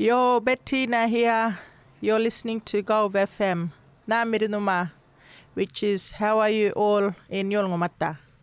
Yo, Bettina here. You're listening to Gulf FM. Namirinuma, which is how are you all in Yolngomata.